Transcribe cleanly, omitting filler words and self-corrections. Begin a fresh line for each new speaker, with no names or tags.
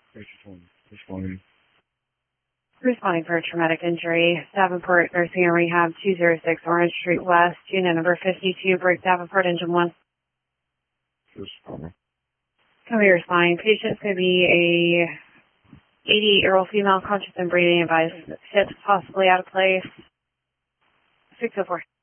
Responding.
Responding for a traumatic injury. Davenport Nursing and Rehab, 206 Orange Street West, unit number 52, break Davenport, engine 1.
Responding.
Can we respond? Patient's going to be a 88-year-old female, conscious and breathing, advised hips possibly out of place. 604.